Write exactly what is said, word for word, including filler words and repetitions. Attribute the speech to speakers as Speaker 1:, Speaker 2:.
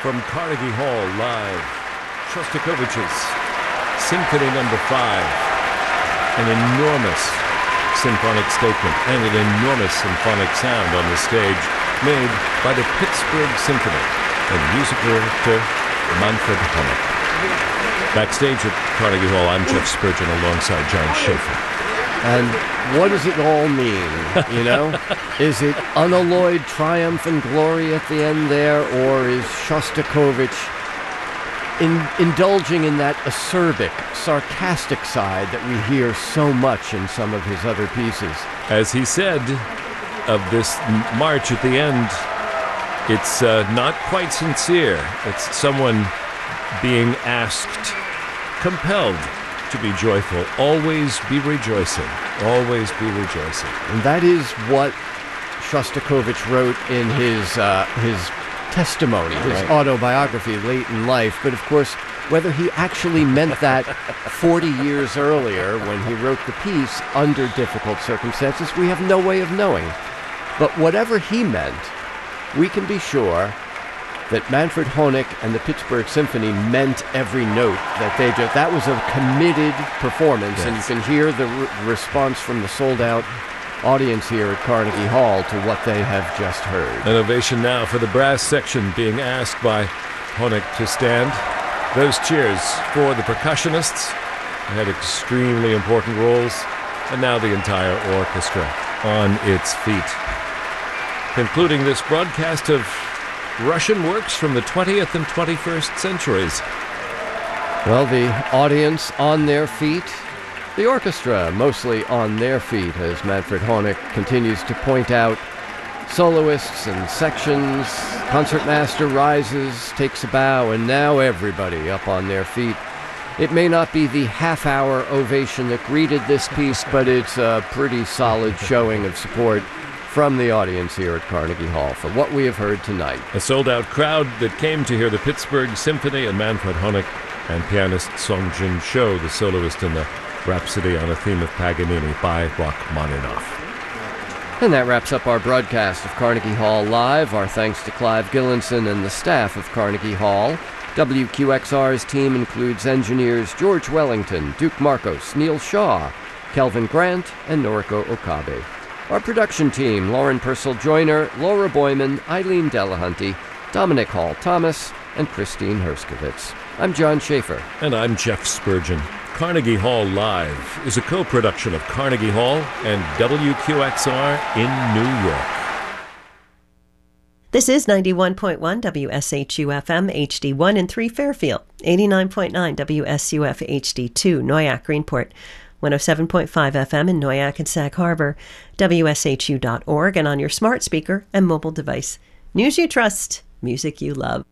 Speaker 1: From Carnegie Hall, live, Shostakovich's Symphony Number Five, an enormous symphonic statement and an enormous symphonic sound on the stage made by the Pittsburgh Symphony and music director Manfred Honeck. Backstage at Carnegie Hall, I'm Jeff Spurgeon alongside John Schaefer.
Speaker 2: And what does it all mean, you know? Is it unalloyed triumph and glory at the end there, or is Shostakovich in, indulging in that acerbic, sarcastic side that we hear so much in some of his other pieces?
Speaker 1: As he said of this march at the end, it's uh, not quite sincere. It's someone being asked, compelled to be joyful. Always be rejoicing. Always be rejoicing.
Speaker 2: And that is what Shostakovich wrote in his uh, his testimony, his right. autobiography late in life. But of course, whether he actually meant that forty years earlier when he wrote the piece under difficult circumstances, we have no way of knowing. But whatever he meant, we can be sure that Manfred Honeck and the Pittsburgh Symphony meant every note that they just, that was a committed performance. Yes. And you can hear the re- response from the sold-out audience here at Carnegie Hall to what they have just heard.
Speaker 1: An ovation now for the brass section being asked by Honeck to stand. Those cheers for the percussionists who had extremely important roles, and now the entire orchestra on its feet. Concluding this broadcast of Russian works from the twentieth and twenty-first centuries.
Speaker 2: Well, the audience on their feet, the orchestra mostly on their feet, as Manfred Honeck continues to point out soloists and sections. Concertmaster rises, takes a bow, and now everybody up on their feet. It may not be the half-hour ovation that greeted this piece, but it's a pretty solid showing of support from the audience here at Carnegie Hall for what we have heard tonight.
Speaker 1: A sold-out crowd that came to hear the Pittsburgh Symphony and Manfred Honeck and pianist Song Jin Cho, the soloist in the Rhapsody on a Theme of Paganini by Rachmaninoff.
Speaker 2: And that wraps up our broadcast of Carnegie Hall Live. Our thanks to Clive Gillinson and the staff of Carnegie Hall. W Q X R's team includes engineers George Wellington, Duke Marcos, Neil Shaw, Kelvin Grant, and Noriko Okabe. Our production team, Lauren Purcell-Joyner, Laura Boyman, Eileen Delahunty, Dominic Hall-Thomas, and Christine Herskovitz. I'm John Schaefer.
Speaker 1: And I'm Jeff Spurgeon. Carnegie Hall Live is a co-production of Carnegie Hall and W Q X R in New York.
Speaker 3: This is ninety-one point one W S H U F M H D one in three Fairfield, eighty-nine point nine W S U F H D two Noyak Greenport, one oh seven point five F M in Noyak and Sag Harbor, W S H U dot org, and on your smart speaker and mobile device. News you trust, music you love.